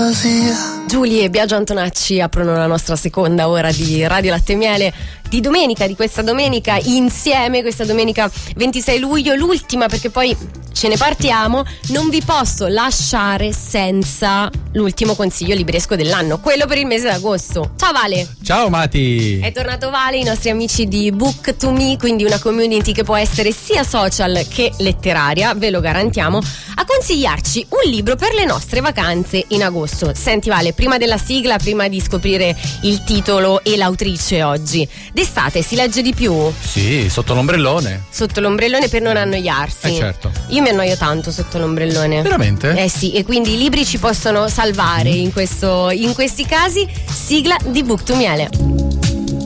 Giulia e Biagio Antonacci aprono la nostra seconda ora di Radio Latte e Miele di domenica, di questa domenica insieme, questa domenica 26 luglio, l'ultima, perché poi ce ne partiamo. Non vi posso lasciare senza l'ultimo consiglio libresco dell'anno, quello per il mese d'agosto. Ciao Vale. Ciao Mati. È tornato Vale, i nostri amici di Book2Me, quindi una community che può essere sia social che letteraria, ve lo garantiamo, a consigliarci un libro per le nostre vacanze in agosto. Senti Vale, prima della sigla, prima di scoprire il titolo e l'autrice oggi, d'estate si legge di più? Sì, sotto l'ombrellone. Sotto l'ombrellone per non annoiarsi. Certo. Io mi annoio tanto sotto l'ombrellone. Veramente? Eh sì, e quindi i libri ci possono salvare in questi casi. Sigla di Book2Miele.